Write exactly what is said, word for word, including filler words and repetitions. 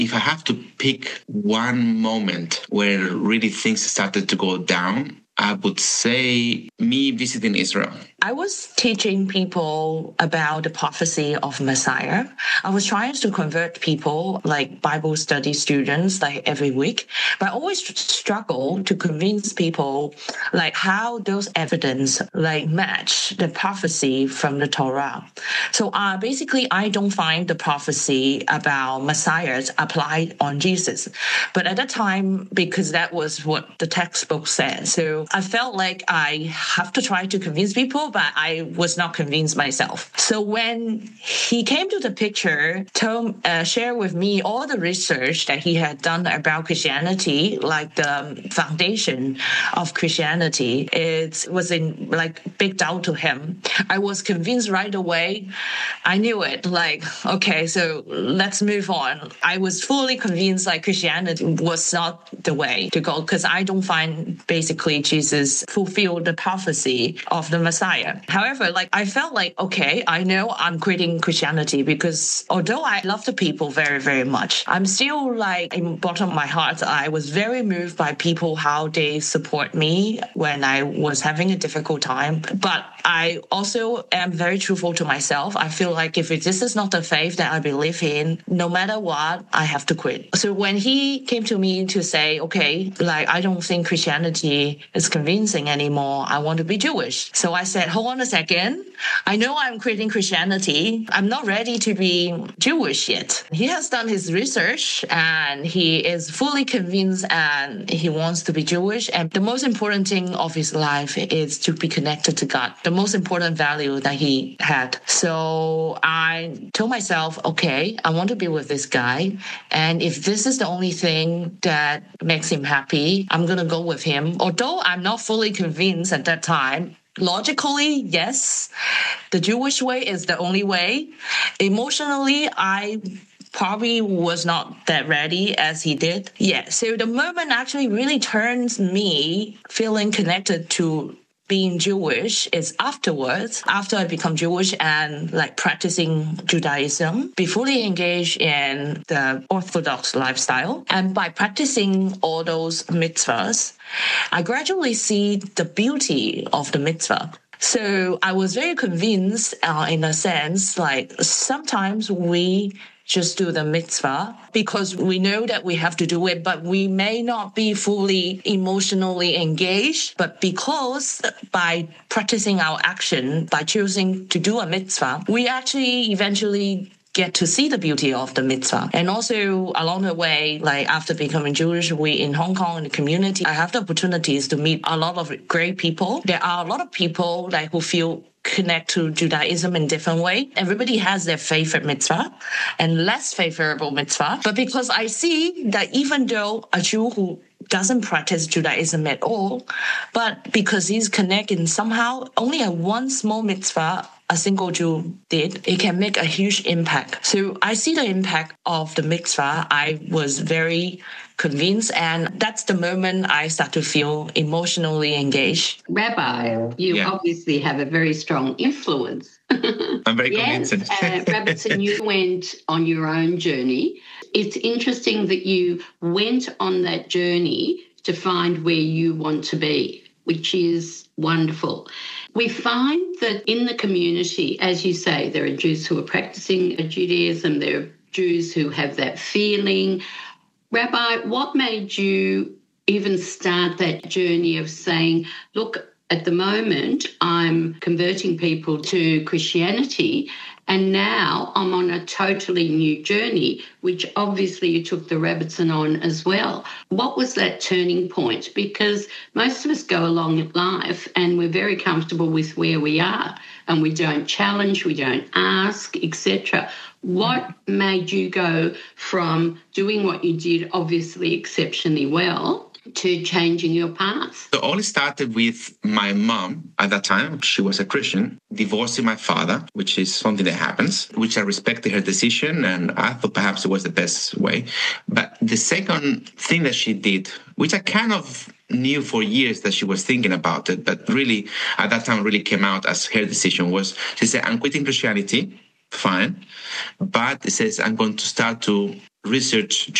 if I have to pick one moment where really things started to go down, I would say me visiting Israel. I was teaching people about the prophecy of Messiah. I was trying to convert people, like Bible study students, like every week. But I always struggle to convince people, like how those evidence like match the prophecy from the Torah. So uh, basically, I don't find the prophecy about Messiah applied on Jesus. But at that time, because that was what the textbook said, so I felt like I have to try to convince people, but I was not convinced myself. So when he came to the picture, told, uh, shared with me all the research that he had done about Christianity, like the foundation of Christianity, it was in like big doubt to him. I was convinced right away. I knew it. Like, okay, so let's move on. I was fully convinced like Christianity was not the way to go because I don't find basically Jesus fulfilled the prophecy of the Messiah. However, like I felt like, okay, I know I'm quitting Christianity because although I love the people very, very much, I'm still like in bottom of my heart, I was very moved by people, how they support me when I was having a difficult time. But I also am very truthful to myself. I feel like if this is not the faith that I believe in, no matter what, I have to quit. So when he came to me to say, okay, like I don't think Christianity is convincing anymore. I want to be Jewish. So I said, hold on a second. I know I'm quitting Christianity. I'm not ready to be Jewish yet. He has done his research and he is fully convinced and he wants to be Jewish. And the most important thing of his life is to be connected to God, the most important value that he had. So I told myself, okay, I want to be with this guy. And if this is the only thing that makes him happy, I'm going to go with him. Although I'm not fully convinced at that time, logically, yes, the Jewish way is the only way. Emotionally, I probably was not that ready as he did. Yeah, so the moment actually really turns me feeling connected to being Jewish is afterwards, after I become Jewish and like practicing Judaism, be fully engaged in the Orthodox lifestyle. And by practicing all those mitzvahs, I gradually see the beauty of the mitzvah. So I was very convinced uh, in a sense, like sometimes we just do the mitzvah because we know that we have to do it, but we may not be fully emotionally engaged. But because by practicing our action, by choosing to do a mitzvah, we actually eventually get to see the beauty of the mitzvah. And also along the way, like after becoming Jewish, we in Hong Kong in the community, I have the opportunities to meet a lot of great people. There are a lot of people like who feel connect to Judaism in different way. Everybody has their favorite mitzvah and less favorable mitzvah. But because I see that even though a Jew who doesn't practice Judaism at all, but because he's connected somehow, only a one small mitzvah a single Jew did, it can make a huge impact. So I see the impact of the mitzvah. I was very convinced, and that's the moment I start to feel emotionally engaged. Rabbi, you yeah. obviously have a very strong influence. I'm very yes, convinced. uh, Robertson, you went on your own journey. It's interesting that you went on that journey to find where you want to be, which is wonderful. We find that in the community, as you say, there are Jews who are practicing Judaism, there are Jews who have that feeling. Rabbi, what made you even start that journey of saying, look, at the moment, I'm converting people to Christianity, and now I'm on a totally new journey, which obviously you took the Robertson on as well. What was that turning point? Because most of us go along in life and we're very comfortable with where we are and we don't challenge, we don't ask, et cetera. What made you go from doing what you did, obviously exceptionally well, to changing your path? So all started with my mom at that time. She was a Christian, divorcing my father, which is something that happens, which I respected her decision, and I thought perhaps it was the best way. But the second thing that she did, which I kind of knew for years that she was thinking about it, but really at that time really came out as her decision, was she said, I'm quitting Christianity. Fine. But it says, I'm going to start to research